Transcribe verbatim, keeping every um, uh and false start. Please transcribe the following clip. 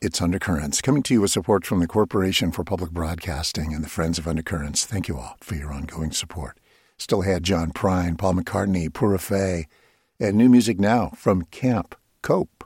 It's Undercurrents, coming to you with support from the Corporation for Public Broadcasting and the Friends of Undercurrents. Thank you all for your ongoing support. Still had John Prine, Paul McCartney, Pura Fé, and new music now from Camp Cope.